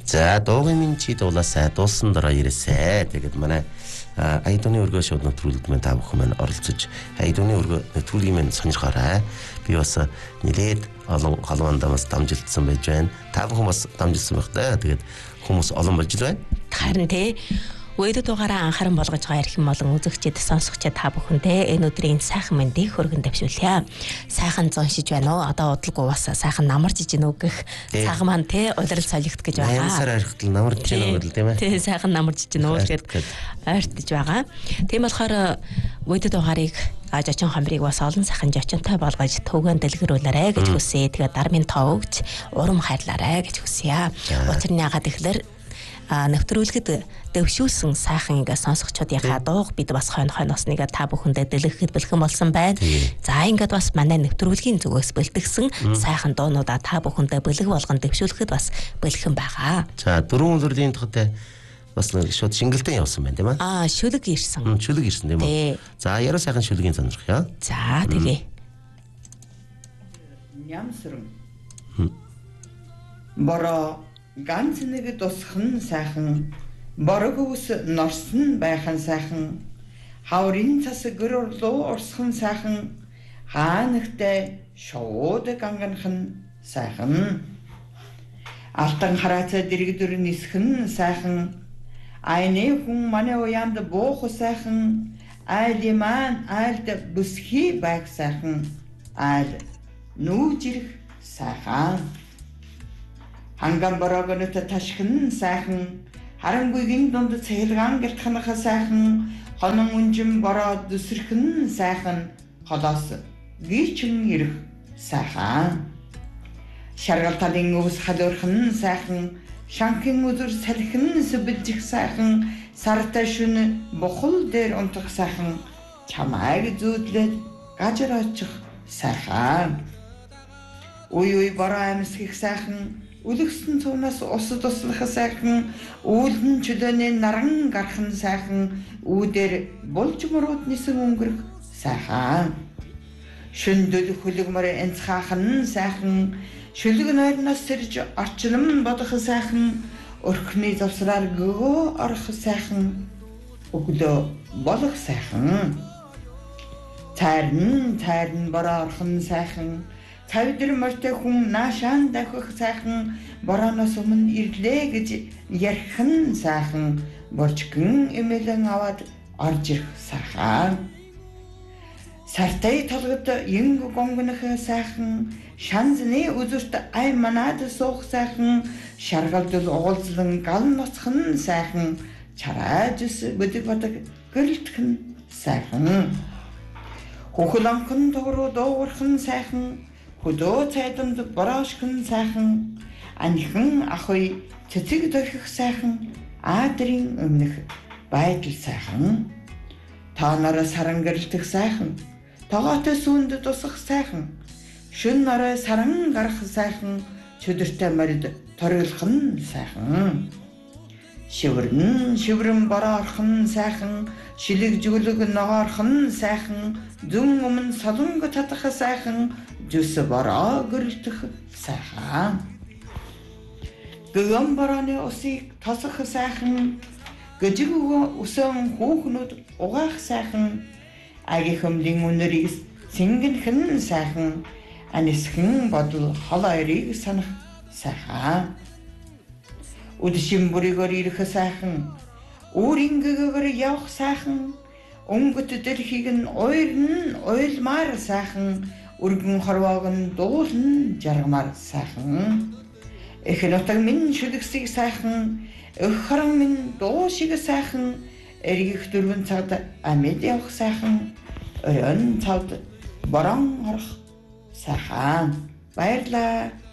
За дуугийн минь чи дуулаасай дуулсан дараа ирээсэй. Тэгээд манай Айдууны өргөө шууд нэвтрүүлэгт мань та бүхэн маань оролцож Айдууны өргөө нэвтрүүлгийн мань сонирхоорой. Би бас нэлээд олон холбоондоос дамжилтсан байж байна. Та бүхэн бас дамжилсан байх та. Тэгээд хүмүүс олон болж байна. Харин тий Өйдөд дугаараа анхааран болгож байгаа эрхэм болон үзэгчид сонсогчид та бүхэндээ энэ өдрийн сайхан мэндийг хүргэн давшуулъя. Сайхан зоншиж байна уу? Одоо удалгүй бас сайхан намарч иж гэнэ үү гэх цаг маань тий улирал солигт гэж байгаа. Сар арихтал намарч гэнэ үү тийм ээ. Тий сайхан намарч иж гэнэ үү гэхэд ойртож байгаа. Тийм болохоор өйдөд дугаарыг жочин хамрыг бас олон сайхан жочинтой болгож төвгөн дэлгэрүүлээрэ гэж хүсье. Тэгээд дармын тоогч урам хайрлаарэ гэж хүсье. Учир нь ягаад гэхэлэр нэвтрүүлэхэд дэвшүүлсэн сайхан ингээ сонсогчдынхаа дууг бид бас хойноос нэгэ та бүхэндээ дэлгэхэд бэлхэн болсон байна. За ингээд бас манай нэвтрүүлгийн зүгээс бэлтгэсэн сайхан дуунуудаа та бүхэндээ бэлэг болгон дэвшүүлэхэд бас бэлхэн байгаа. За 4 өдрийн тухайд бас шууд шингэлтэн явсан байна тийм ээ. Шүлэг ирсэн. Шүлэг ирсэн тийм үү? За яруу сайхан шүлгийн сонирхъя. За тэгээ. Нямсрын. Бороо ганц нэг тусхан сайхан борог ус норсон байхан сайхан хаврын цас гөрөрлөө орсхон сайхан хаанагтай шууд ганганхан сайхан алтан харааца дэрэгдүр нисхэн сайхан айны хүн манай уянд боох сайхан айлиман айлд бүсхи байг сайхан айл нүүжирх сайхан Ханган борогонот ташхин сайхан харангуйгийн дунд цэглган гэртханах сайхан хонон үнжим бороо дүсэрхэн сайхан холоос гичин ирэх сайхан шаргалталын өвс халуурхан сайхан шанхин үзүр салхин сүбэлжих сайхан сартай шүн бухал дээр унтах сайхан чамайг зүүдлээд гажар очих сайхан уй бороо амсгих сайхан Үлгсэн цуунаас усад туслах сайхан, үүлэн чөлөөний наран гархан сайхан, үүдээр болж мөрөөд нисэн өнгөрөх сайхан. Шүндөл хүлэгмөр энцхаахан сайхан, шүлэг нойрноос сэрж орчлон бодох сайхан, өрхний завсраар гөө орох сайхан, өглөө болох сайхан. Тайрн бороо орхон сайхан, Цавдэр мөртэй хүн наашаан дахих сайхан борооноос өмнө ирлээ гэж ярих сайхан борчгэн эмээлэн аваад орж ирэх сайхан сартай толгод янг гонгонох сайхан шанзны үзүрт ай манад суух сайхан шаргалдал уулзлан гал ноцхон сайхан чараажс бүдэг бодог гэрэлтхэн сайхан хөхланхан тогроо доорхон сайхан Хөдөө цайданд бороошхон сайхан анхан ахуй цэцэг дохих сайхан аадрын өмнөх байдал сайхан та нараа саран гэрэлтэх сайхан тогоотой сүнд тусах сайхан шүн нараа саран гарах сайхан чөдөртэй морид ториулхан сайхан шиврэн бороорхон сайхан шилэг жүглэг ногоорхон сайхан зүн өмнө солонг татах сайхан жүс бороо гэрэлтэх сайхан гэгэн борооны усыг тосох сайхан гжиг өсөн хүүхнүүд угаах сайхан аги хөмлийн үнэрийг цэнгэнхэн сайхан анисхэн бодол хол хоёрыг санах сайхан үдшин бүрийгөр ирэх сайхан өөрөнгөөр явах сайхан өнгөт дэлхийг нь ойлмаар сайхан өргөн хорвоог нь дуулан жаргамаар сайхан эх нутаг минь шүлгсийг сайхан өх харан минь дуу шиг сайхан эргэх дөрвөн цагт амьд явах сайхан өрөн цавд борон орох сайхан баярлаа